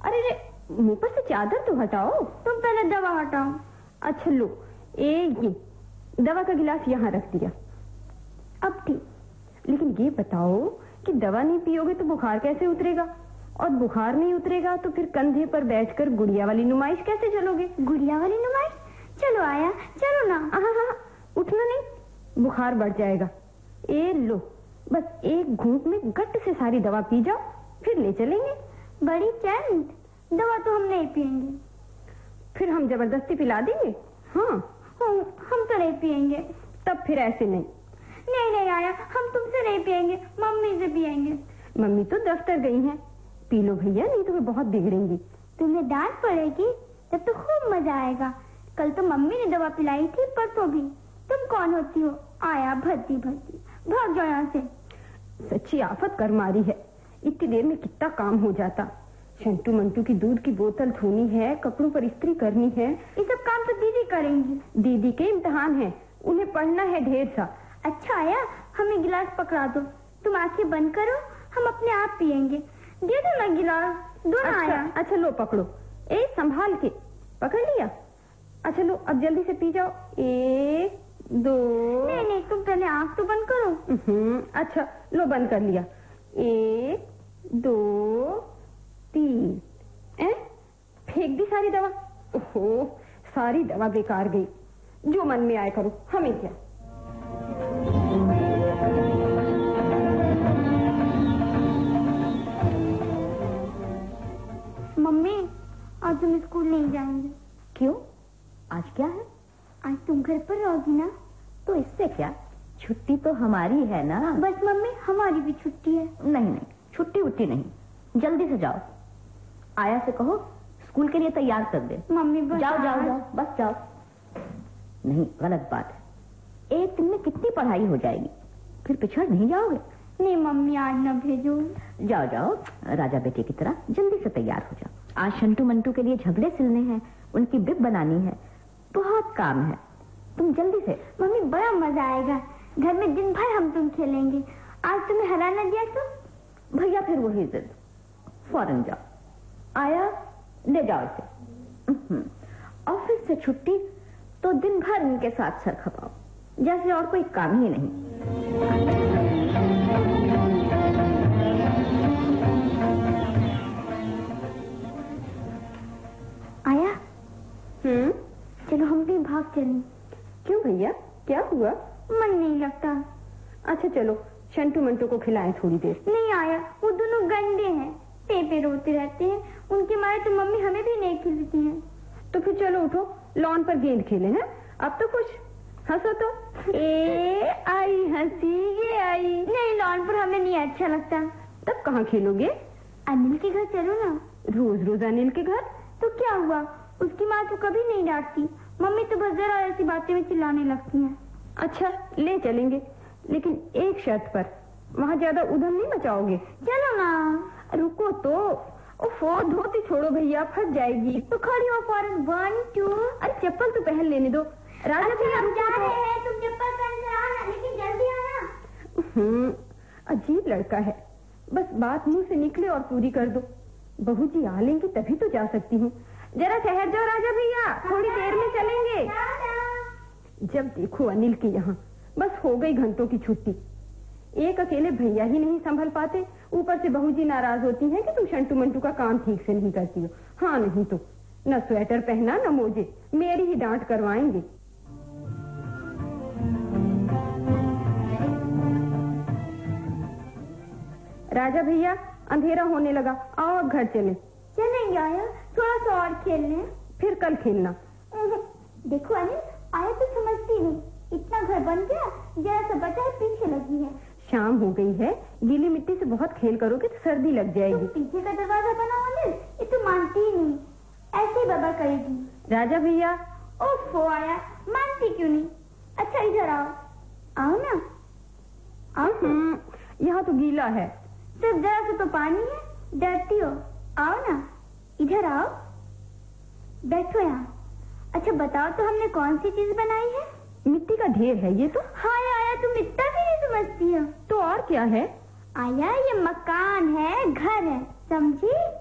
अरे रे, मुंह पर से चादर तो हटाओ। तुम पहले दवा हटाओ। अच्छा लो, ये दवा का गिलास यहाँ रख दिया। अब ठीक, लेकिन ये बताओ कि दवा नहीं पियोगे तो बुखार कैसे उतरेगा, और बुखार नहीं उतरेगा तो फिर कंधे पर बैठकर गुड़िया वाली नुमाइश कैसे चलोगे? गुड़िया वाली नुमाइश? चलो आया, चलो ना। हाँ, उठना नहीं, बुखार बढ़ जाएगा। ए लो, बस एक घूंट में गट से सारी दवा पी जाओ, फिर ले चलेंगे। बड़ी चैन, दवा तो हम नहीं पिएंगे। फिर हम जबरदस्ती पिला देंगे? हाँ, हम तो नहीं पिएंगे। तब फिर ऐसे नहीं। नहीं आया, हम तुमसे नहीं पिएंगे, मम्मी से पिएंगे। मम्मी तो दफ्तर गई हैं। पी लो भैया, नहीं तो वे बहुत बिगड़ेंगी। तुम्हें डांट पड़ेगी तब तो खूब मजा आएगा। कल तो मम्मी ने दवा पिलाई थी, परसों भी। तुम कौन होती हो? आया भर्ती भाग जाओ यहाँ से। सच्ची आफत कर मारी है, इतनी देर में कितना काम हो जाता। शंटू मंटू की दूध की बोतल धोनी है, कपड़ों पर इस्त्री करनी है। ये सब काम तो दीदी करेंगी। दीदी के इम्तिहान है, उन्हें पढ़ना है ढेर सा। अच्छा आया, हमें गिलास पकड़ा दो। तुम आंखें बंद करो, हम अपने आप पिएंगे। दे दो ना गिलास, दो ना। आया अच्छा लो पकड़ो। संभाल के पकड़ लिया। अच्छा लो, अब जल्दी से पी जाओ। 1 2। नहीं, तुम पहले आंख तो बंद करो। अच्छा लो, बंद कर लिया। 1 2 3। फेंक दी सारी दवा। ओहो, सारी दवा बेकार गई। जो मन में आए करो, हमें क्या। मम्मी, आज हम स्कूल नहीं जाएंगे। क्यों? आज क्या है? आज तुम घर पर रहोगी ना? तो इससे क्या, छुट्टी तो हमारी है ना। बस मम्मी, हमारी भी छुट्टी है। नहीं, छुट्टी उट्टी नहीं, जल्दी से जाओ। आया से कहो स्कूल के लिए तैयार कर दे। मम्मी बस जाओ, बस जाओ। नहीं, गलत बात है। एक दिन में कितनी पढ़ाई हो जाएगी, फिर पिछड़ नहीं जाओगे। नहीं मम्मी, आज न भेजो। जाओ, राजा बेटे की तरह जल्दी से तैयार हो जाओ। आज शंटू मंटू के लिए झगड़े सिलने हैं, उनकी बिब बनानी है, बहुत काम है। तुम जल्दी से। मम्मी, बड़ा मजा आएगा, घर में दिन भर हम तुम खेलेंगे। आज तुम्हें हरा न दिया तो? भैया फिर वही जिद, फौरन जाओ। आया, ले जाओ इसे। ऑफिस से छुट्टी तो दिन भर इनके साथ सर खपाओ, जैसे और कोई काम ही नहीं। आया, चलो हम भी भाग चलें। क्यों भैया, क्या हुआ? मन नहीं लगता। अच्छा चलो, शंटू मंटू को खिलाएं थोड़ी देर। नहीं आया, वो दोनों गंदे हैं, पेपे रोते रहते हैं। उनके मारे तो मम्मी हमें भी नहीं खिलाती हैं। तो फिर चलो उठो, लॉन पर गेंद खेलें। हैं अब तो कुछ हंसो तो। आई हंसी, ये आई। नहीं, लॉन पर हमें नहीं अच्छा लगता। तब कहाँ खेलोगे? अनिल के घर चलो ना। रोज अनिल के घर? तो क्या हुआ, उसकी माँ तो कभी नहीं डांटती। मम्मी तो बस जरा ऐसी बातें में चिल्लाने लगती हैं। अच्छा ले चलेंगे, लेकिन एक शर्त पर, वहाँ ज्यादा उधम नहीं मचाओगे। चलो ना। रुको तो। ओफो, धोती छोड़ो भैया, फट जाएगी। तो खड़ी हो फौरन। 1 2। अरे चप्पल तो पहन लेने दो। राजा भैया हम जा रहे हैं, तुम चप्पल पहन के आना, लेकिन जल्दी आना। अजीब लड़का है, बस बात मुंह से निकले और पूरी कर दो। बहू जी आ लेंगी तभी तो जा सकती हूँ। जरा ठहर जाओ राजा भैया, थोड़ी देर में चलेंगे। जब देखो अनिल के यहाँ, बस हो गई घंटों की छुट्टी। एक अकेले भैया ही नहीं संभल पाते, ऊपर से बहू जी नाराज होती है कि तुम शंटू मंटू का काम ठीक से नहीं करती हो। हाँ नहीं तो न स्वेटर पहना न मोजे, मेरी ही डांट करवाएंगे। राजा भैया, अंधेरा होने लगा, आओ अब घर चले। चलेंगे आया, थोड़ा सा और खेल लें, फिर कल खेलना। देखो अनिल, आया तो समझती नहीं, इतना घर बन गया, जरा सा बचा है, पीछे लगी है। शाम हो गई है, गीली मिट्टी से बहुत खेल करोगे तो सर्दी लग जाएगी। तो पीछे का दरवाजा बना अनिल, ये तो मानती ही नहीं, ऐसे ही बबा करेगी। राजा भैया। ओफो आया, मानती क्यों नहीं? अच्छा इधर आओ। आओ ना, आओ। यहाँ तो गीला है। सिर्फ जरा सा तो पानी है, डरती हो? आओ ना, इधर आओ, बैठो यहाँ। अच्छा बताओ तो, हमने कौन सी चीज बनाई है? मिट्टी का ढेर है ये तो। हाँ आया, तुम इतना भी नहीं समझती हो। तो और क्या है? आया, ये मकान है, घर है, समझी?